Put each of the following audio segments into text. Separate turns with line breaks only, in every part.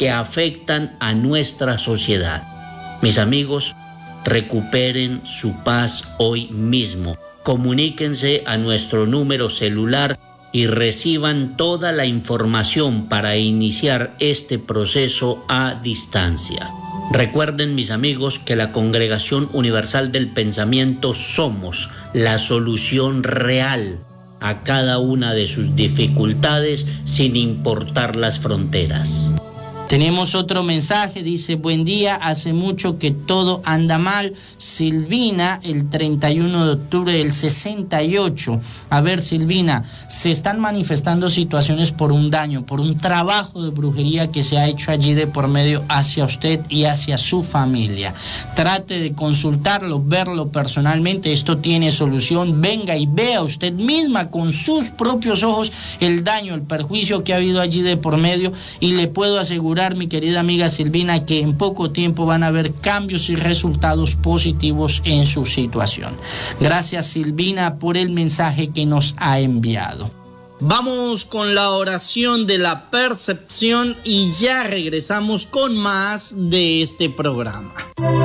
que afectan a nuestra sociedad. Mis amigos, recuperen su paz hoy mismo. Comuníquense a nuestro número celular y reciban toda la información para iniciar este proceso a distancia. Recuerden, mis amigos, que la Congregación Universal del Pensamiento somos la solución real a cada una de sus dificultades sin importar las fronteras.
Tenemos otro mensaje, dice: buen día, hace mucho que todo anda mal. Silvina, el 31 de octubre del 68. A ver, Silvina, se están manifestando situaciones por un daño, por un trabajo de brujería que se ha hecho allí de por medio hacia usted y hacia su familia. Trate de consultarlo, verlo personalmente, esto tiene solución. Venga y vea usted misma con sus propios ojos el daño, el perjuicio que ha habido allí de por medio, y le puedo asegurar, mi querida amiga Silvina, que en poco tiempo van a haber cambios y resultados positivos en su situación. Gracias, Silvina, por el mensaje que nos ha enviado. Vamos con la oración de la percepción y ya regresamos con más de este programa.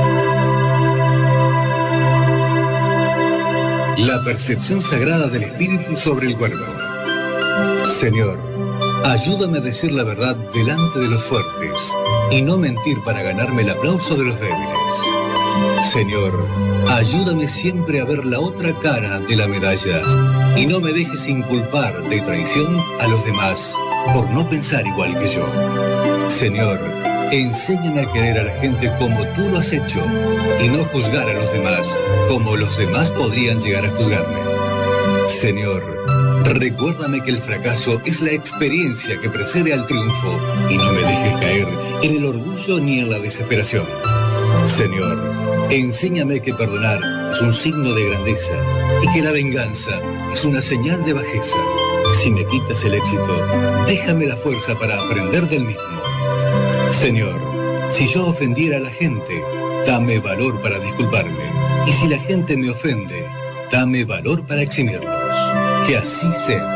La percepción sagrada del espíritu sobre el cuerpo. Señor, ayúdame a decir la verdad delante de los fuertes y no mentir para ganarme el aplauso de los débiles. Señor, ayúdame siempre a ver la otra cara de la medalla y no me dejes inculpar de traición a los demás por no pensar igual que yo. Señor, enséñame a querer a la gente como tú lo has hecho y no juzgar a los demás como los demás podrían llegar a juzgarme. Señor, recuérdame que el fracaso es la experiencia que precede al triunfo y no me dejes caer en el orgullo ni en la desesperación. Señor, enséñame que perdonar es un signo de grandeza y que la venganza es una señal de bajeza. Si me quitas el éxito, déjame la fuerza para aprender del mismo. Señor, si yo ofendiera a la gente, dame valor para disculparme. Y si la gente me ofende, dame valor para eximirlos. Que así sea.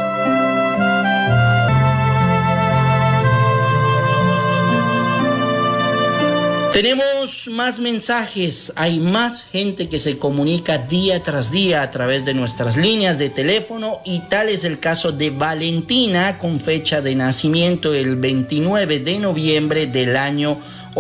Tenemos más mensajes, hay más gente que se comunica día tras día a través de nuestras líneas de teléfono, y tal es el caso de Valentina, con fecha de nacimiento el 29 de noviembre del año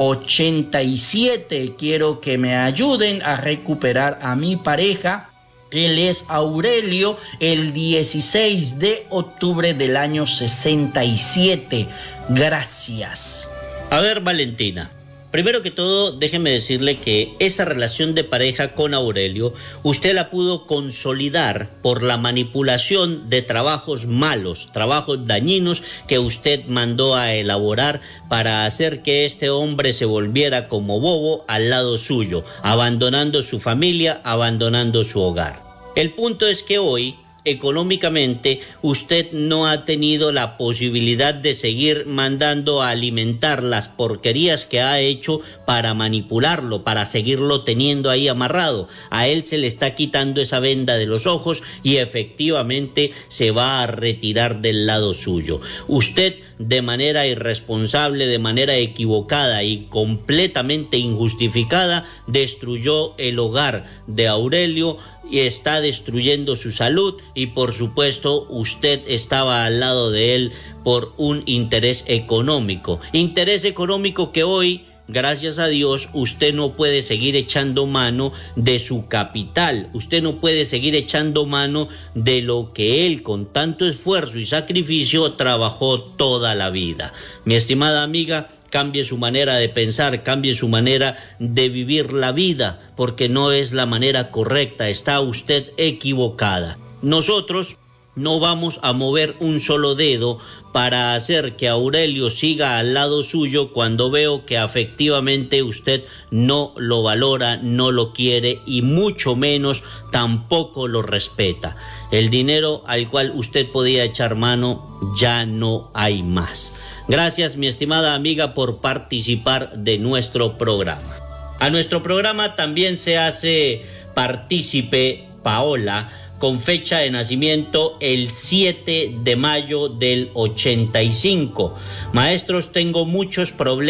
87. Quiero que me ayuden a recuperar a mi pareja. Él es Aurelio, el 16 de octubre del año 67. Gracias.
A ver, Valentina, primero que todo, déjeme decirle que esa relación de pareja con Aurelio, usted la pudo consolidar por la manipulación de trabajos malos, trabajos dañinos que usted mandó a elaborar para hacer que este hombre se volviera como bobo al lado suyo, abandonando su familia, abandonando su hogar. El punto es que hoy, económicamente, usted no ha tenido la posibilidad de seguir mandando a alimentar las porquerías que ha hecho para manipularlo, para seguirlo teniendo ahí amarrado. A él se le está quitando esa venda de los ojos y efectivamente se va a retirar del lado suyo. Usted, de manera irresponsable, de manera equivocada y completamente injustificada, destruyó el hogar de Aurelio y está destruyendo su salud, y por supuesto usted estaba al lado de él por un interés económico que hoy, gracias a Dios, usted no puede seguir echando mano de su capital, usted no puede seguir echando mano de lo que él con tanto esfuerzo y sacrificio trabajó toda la vida. Mi estimada amiga, cambie su manera de pensar, cambie su manera de vivir la vida, porque no es la manera correcta, está usted equivocada. Nosotros no vamos a mover un solo dedo para hacer que Aurelio siga al lado suyo cuando veo que efectivamente usted no lo valora, no lo quiere y mucho menos tampoco lo respeta. El dinero al cual usted podía echar mano ya no hay más. Gracias, mi estimada amiga, por participar de nuestro programa. A nuestro programa también se hace partícipe Paola, con fecha de nacimiento el 7 de mayo del 85. Maestros, tengo muchos problemas